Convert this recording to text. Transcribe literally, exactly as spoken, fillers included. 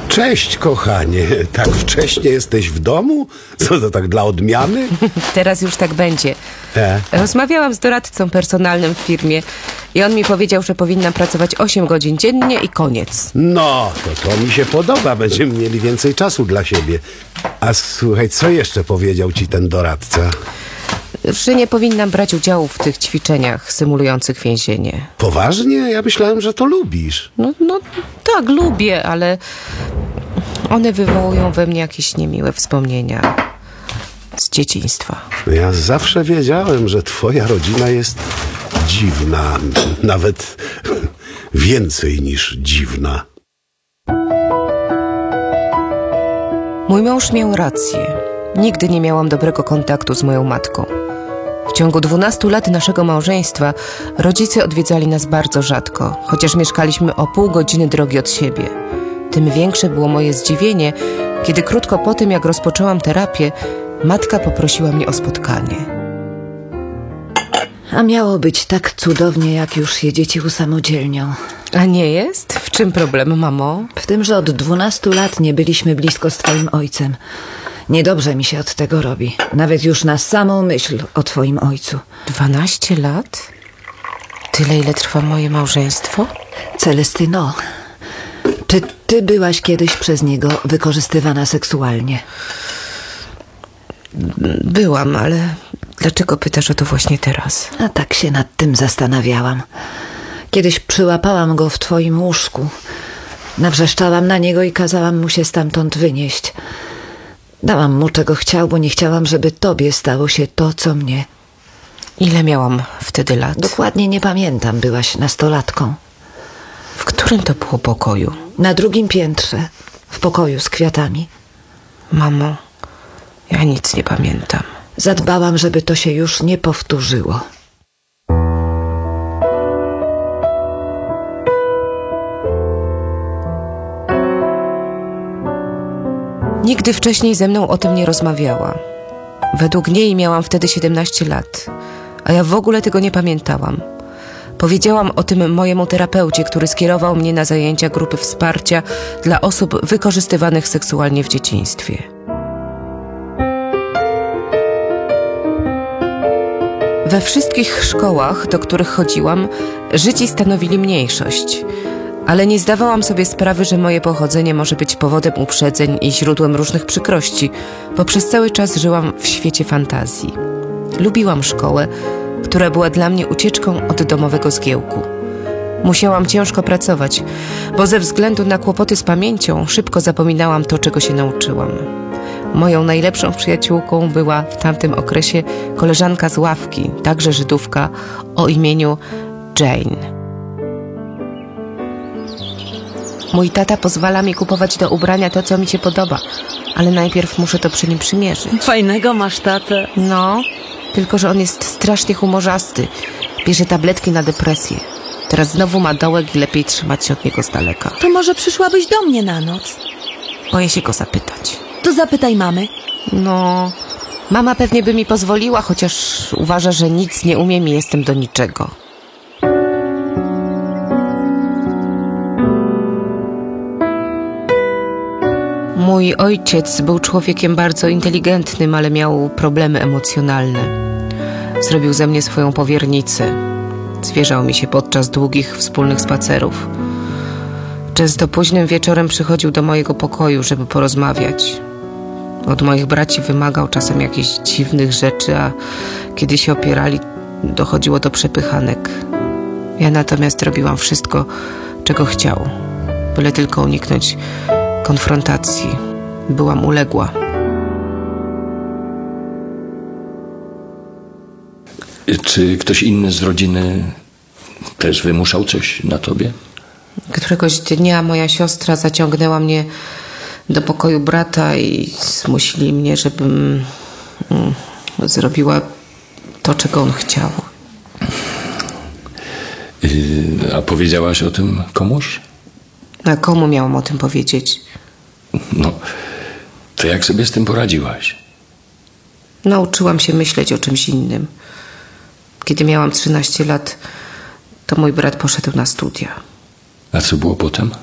Cześć, kochanie. Tak wcześnie jesteś w domu? Co to tak dla odmiany? Teraz już tak będzie. E? Rozmawiałam z doradcą personalnym w firmie i on mi powiedział, że powinnam pracować osiem godzin dziennie i koniec. No, to to mi się podoba. Będziemy mieli więcej czasu dla siebie. A słuchaj, co jeszcze powiedział ci ten doradca? Że nie powinnam brać udziału w tych ćwiczeniach symulujących więzienie. Poważnie? Ja myślałem, że to lubisz. No, no tak, lubię, ale one wywołują we mnie jakieś niemiłe wspomnienia z dzieciństwa. Ja zawsze wiedziałem, że twoja rodzina jest dziwna. Nawet więcej niż dziwna. Mój mąż miał rację. Nigdy nie miałam dobrego kontaktu z moją matką. W ciągu dwunastu lat naszego małżeństwa rodzice odwiedzali nas bardzo rzadko, chociaż mieszkaliśmy o pół godziny drogi od siebie. Tym większe było moje zdziwienie, kiedy krótko po tym, jak rozpoczęłam terapię, matka poprosiła mnie o spotkanie. A miało być tak cudownie, jak już się dzieci usamodzielnią. A nie jest? W czym problem, mamo? W tym, że od dwunastu lat nie byliśmy blisko z twoim ojcem. Niedobrze mi się od tego robi. Nawet już na samą myśl o twoim ojcu. Dwanaście lat? Tyle, ile trwa moje małżeństwo? Celestyno, czy ty byłaś kiedyś przez niego wykorzystywana seksualnie? Byłam, ale dlaczego pytasz o to właśnie teraz? A tak się nad tym zastanawiałam. Kiedyś przyłapałam go w twoim łóżku. Nawrzeszczałam na niego i kazałam mu się stamtąd wynieść. Dałam mu, czego chciał, bo nie chciałam, żeby tobie stało się to, co mnie. Ile miałam wtedy lat? Dokładnie nie pamiętam, byłaś nastolatką. W którym to było pokoju? Na drugim piętrze, w pokoju z kwiatami. Mamo, ja nic nie pamiętam. Zadbałam, żeby to się już nie powtórzyło. Nigdy wcześniej ze mną o tym nie rozmawiała. Według niej miałam wtedy siedemnaście lat, a ja w ogóle tego nie pamiętałam. Powiedziałam o tym mojemu terapeucie, który skierował mnie na zajęcia grupy wsparcia dla osób wykorzystywanych seksualnie w dzieciństwie. We wszystkich szkołach, do których chodziłam, Żydzi stanowili mniejszość, ale nie zdawałam sobie sprawy, że moje pochodzenie może być powodem uprzedzeń i źródłem różnych przykrości, bo przez cały czas żyłam w świecie fantazji. Lubiłam szkołę, która była dla mnie ucieczką od domowego zgiełku. Musiałam ciężko pracować, bo ze względu na kłopoty z pamięcią szybko zapominałam to, czego się nauczyłam. Moją najlepszą przyjaciółką była w tamtym okresie koleżanka z ławki, także Żydówka, o imieniu Jane. Mój tata pozwala mi kupować do ubrania to, co mi się podoba, ale najpierw muszę to przy nim przymierzyć. Fajnego masz tatę. No, tylko że on jest strasznie humorzasty. Bierze tabletki na depresję. Teraz znowu ma dołek i lepiej trzymać się od niego z daleka. To może przyszłabyś do mnie na noc? Boję się go zapytać. To zapytaj mamy. No, mama pewnie by mi pozwoliła, chociaż uważa, że nic nie umiem i jestem do niczego. Mój ojciec był człowiekiem bardzo inteligentnym, ale miał problemy emocjonalne. Zrobił ze mnie swoją powiernicę. Zwierzał mi się podczas długich wspólnych spacerów. Często późnym wieczorem przychodził do mojego pokoju, żeby porozmawiać. Od moich braci wymagał czasem jakichś dziwnych rzeczy, a kiedy się opierali, dochodziło do przepychanek. Ja natomiast robiłam wszystko, czego chciał, byle tylko uniknąć konfrontacji. Byłam uległa. Czy ktoś inny z rodziny też wymuszał coś na tobie? Któregoś dnia moja siostra zaciągnęła mnie do pokoju brata i zmusili mnie, żebym mm, zrobiła to, czego on chciał. Yy, a powiedziałaś o tym komuś? A komu miałam o tym powiedzieć? No, to jak sobie z tym poradziłaś? Nauczyłam się myśleć o czymś innym. Kiedy miałam trzynaście lat, to mój brat poszedł na studia. A co było potem?